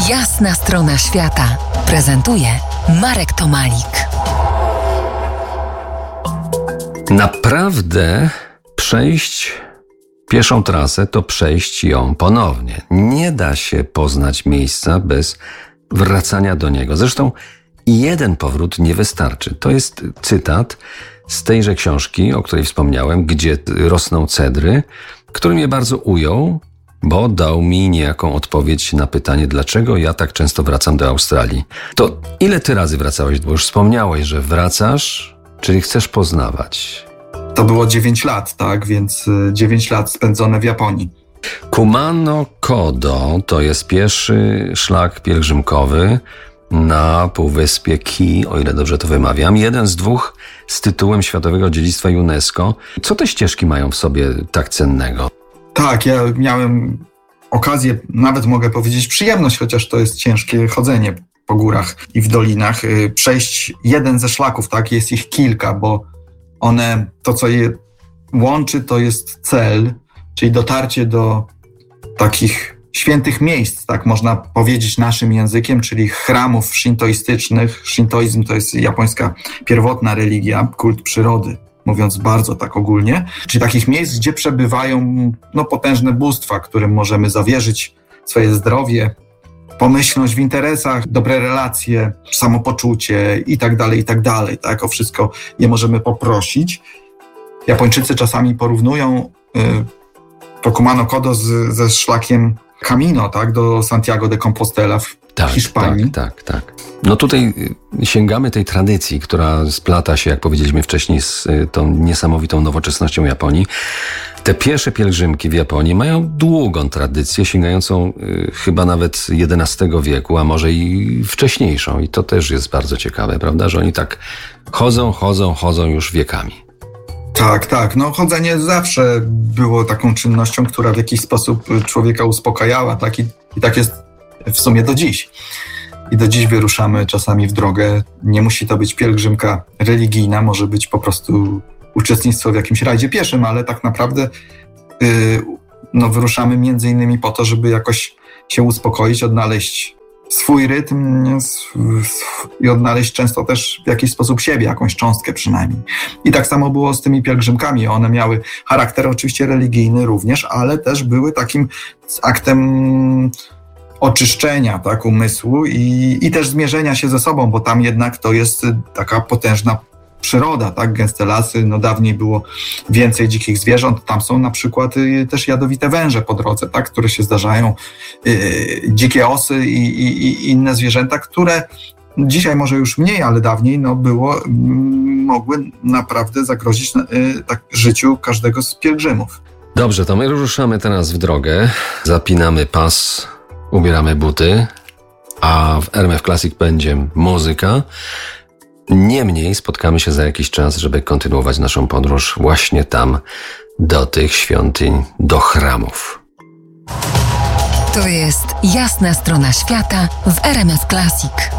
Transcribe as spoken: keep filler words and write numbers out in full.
Jasna strona świata prezentuje Marek Tomalik. Naprawdę przejść pieszą trasę to przejść ją ponownie. Nie da się poznać miejsca bez wracania do niego. Zresztą jeden powrót nie wystarczy. To jest cytat z tejże książki, o której wspomniałem, Gdzie rosną cedry, który mnie bardzo ujął, bo dał mi niejaką odpowiedź na pytanie, dlaczego ja tak często wracam do Australii. To ile ty razy wracałeś? Bo już wspomniałeś, że wracasz, czyli chcesz poznawać. To było dziewięć lat, tak? Więc dziewięć lat spędzone w Japonii. Kumano Kodo to jest pierwszy szlak pielgrzymkowy na półwyspie Ki, o ile dobrze to wymawiam. Jeden z dwóch z tytułem Światowego Dziedzictwa UNESCO. Co te ścieżki mają w sobie tak cennego? Tak, ja miałem okazję, nawet mogę powiedzieć przyjemność, chociaż to jest ciężkie chodzenie po górach i w dolinach, przejść jeden ze szlaków, tak? Jest ich kilka, bo one, to co je łączy, to jest cel, czyli dotarcie do takich świętych miejsc, tak można powiedzieć naszym językiem, czyli chramów szintoistycznych. Szintoizm to jest japońska pierwotna religia, kult przyrody, mówiąc bardzo tak ogólnie, czyli takich miejsc, gdzie przebywają no, potężne bóstwa, którym możemy zawierzyć swoje zdrowie, pomyślność w interesach, dobre relacje, samopoczucie i tak dalej, i tak dalej. Tak? O wszystko je możemy poprosić. Japończycy czasami porównują y, to Kumano Kodo z, ze szlakiem Camino, tak? Do Santiago de Compostela w tak, Hiszpanii. Tak, tak, tak. No tutaj sięgamy tej tradycji, która splata się, jak powiedzieliśmy wcześniej, z tą niesamowitą nowoczesnością Japonii. Te pierwsze pielgrzymki w Japonii mają długą tradycję, sięgającą y, chyba nawet jedenastego wieku, a może i wcześniejszą. I to też jest bardzo ciekawe, prawda? Że oni tak chodzą, chodzą, chodzą już wiekami. Tak, tak. No chodzenie zawsze było taką czynnością, która w jakiś sposób człowieka uspokajała, tak? I, i tak jest w sumie do dziś. I do dziś wyruszamy czasami w drogę. Nie musi to być pielgrzymka religijna, może być po prostu uczestnictwo w jakimś rajdzie pieszym, ale tak naprawdę yy, no, wyruszamy między innymi po to, żeby jakoś się uspokoić, odnaleźć swój rytm nie? i odnaleźć często też w jakiś sposób siebie, jakąś cząstkę przynajmniej. I tak samo było z tymi pielgrzymkami. One miały charakter oczywiście religijny również, ale też były takim aktem oczyszczenia, tak, umysłu i, i też zmierzenia się ze sobą, bo tam jednak to jest taka potężna przyroda, tak, gęste lasy, no dawniej było więcej dzikich zwierząt, tam są na przykład y, też jadowite węże po drodze, tak, które się zdarzają, y, dzikie osy i, i, i inne zwierzęta, które dzisiaj może już mniej, ale dawniej no było, m, mogły naprawdę zagrozić y, tak, życiu każdego z pielgrzymów. Dobrze, to my ruszamy teraz w drogę, zapinamy pas, ubieramy buty, a w R M F Classic będzie muzyka. Niemniej spotkamy się za jakiś czas, żeby kontynuować naszą podróż właśnie tam, do tych świątyń, do chramów. To jest Jasna strona świata w R M F Classic.